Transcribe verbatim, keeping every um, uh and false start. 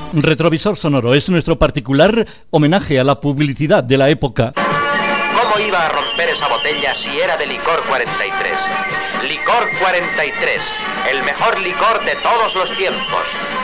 Retrovisor Sonoro es nuestro particular homenaje a la publicidad de la época. ¿Cómo iba a romper esa botella si era de licor cuarenta y tres? Licor cuarenta y tres, el mejor licor de todos los tiempos.